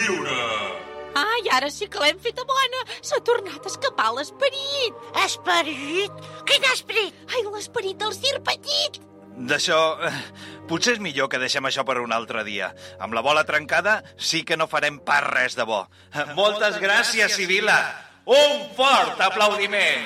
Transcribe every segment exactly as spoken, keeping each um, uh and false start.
viure! Ai, ara sí que l'hem feta bona. S'ha tornat a escapar l'esperit. Esperit? Quin esperit? Ai, l'esperit del Sir Petit. D'això, eh, potser és millor que deixem això per un altre dia. Amb la bola trencada sí que no farem pas res de bo. Moltes gràcies, Sibil·la. Un fort aplaudiment.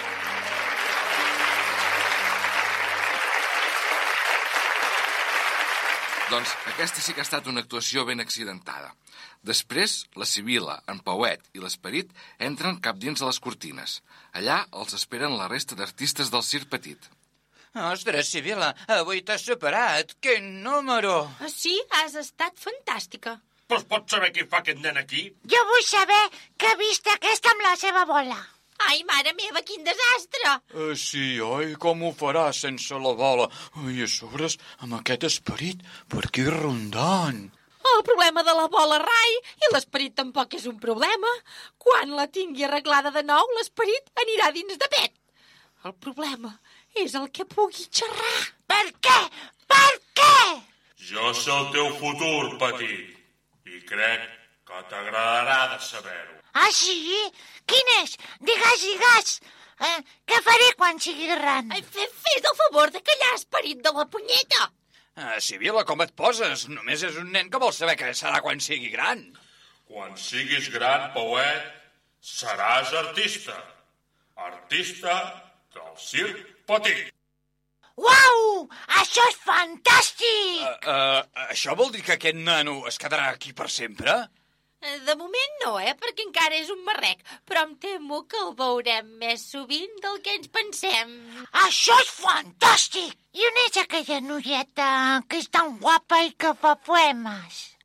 Doncs aquesta sí que ha estat una actuació ben accidentada. Després, la Sibil·la, en Pauet i l'Esperit entren cap dins a les cortines. Allà els esperen la resta d'artistes del Sir Petit. Ostres, Sibil·la, avui t'has superat. Quin número! Ah, sí? Has estat fantàstica. Però es pot saber qui fa aquest nen aquí? Jo vull saber què ha vist aquesta amb la seva bola. Ai, mare meva, quin desastre! Uh, sí, oi? Com ho farà sense la bola? I a sobres amb aquest esperit per aquí rondant. El problema de la bola, rai, i l'esperit tampoc és un problema. Quan la tingui arreglada de nou, l'esperit anirà dins de pet. El problema és el que pugui xerrar. Per què? Per què? Jo sé el teu futur, petit, i crec que t'agradarà de saber-ho. Ah, sí? Quin és? Digues, digues. Eh, què faré quan sigui gran? Ai, fes el favor de callar, esperit de la punyeta. Ah, Sibil·la, com et poses? Només és un nen que vol saber què serà quan sigui gran. Quan siguis gran, Pauet, seràs artista. Artista del Circ Petit. Uau! Això és fantàstic! Uh, uh, això vol dir que aquest nano es quedarà aquí per sempre? De moment no, eh, perquè encara és un marrec, però em temo que el veurem més sovint del que ens pensem. Això és fantàstic! I on és aquella noieta que és tan guapa i que fa poemes?